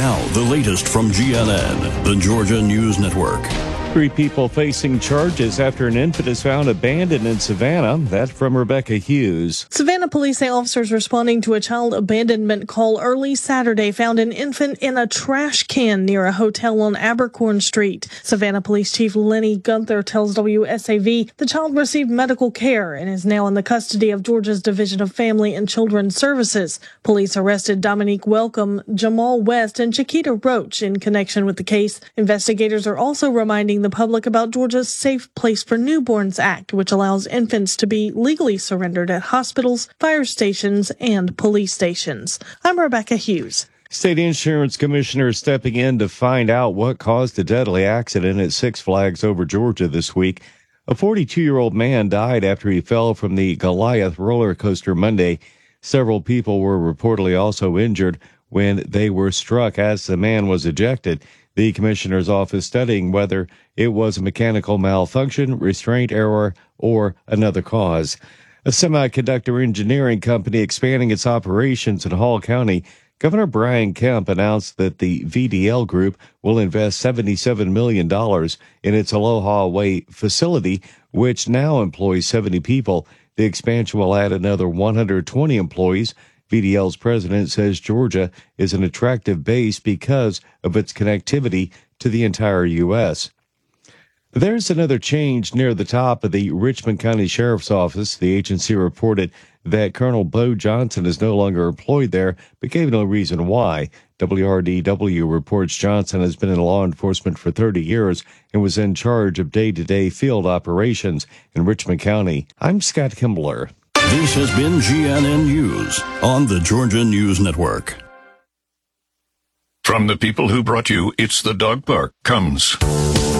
Now, the latest from GNN, the Georgia News Network. 3 people facing charges after an infant is found abandoned in Savannah. That's from Rebecca Hughes. Savannah police say officers responding to a child abandonment call early Saturday found an infant in a trash can near a hotel on Abercorn Street. Savannah Police Chief Lenny Gunther tells WSAV the child received medical care and is now in the custody of Georgia's Division of Family and Children's Services. Police arrested Dominique Welcome, Jamal West, and Chiquita Roach in connection with the case. Investigators are also reminding the public about Georgia's Safe Place for Newborns Act, which allows infants to be legally surrendered at hospitals, fire stations, and police stations. I'm Rebecca Hughes. State Insurance Commissioner stepping in to find out what caused a deadly accident at Six Flags over Georgia this week. A 42-year-old man died after he fell from the Goliath roller coaster Monday. Several people were reportedly also injured when they were struck as the man was ejected. The commissioner's office studying whether it was a mechanical malfunction, restraint error, or another cause. A semiconductor engineering company expanding its operations in Hall County. Governor Brian Kemp announced that the VDL Group will invest $77 million in its Aloha Way facility, which now employs 70 people. The expansion will add another 120 employees. VDL's president says Georgia is an attractive base because of its connectivity to the entire U.S. There's another change near the top of the Richmond County Sheriff's Office. The agency reported that Colonel Bo Johnson is no longer employed there, but gave no reason why. WRDW reports Johnson has been in law enforcement for 30 years and was in charge of day-to-day field operations in Richmond County. I'm Scott Kimbler. This has been GNN News on the Georgia News Network. From the people who brought you It's the Dog Park comes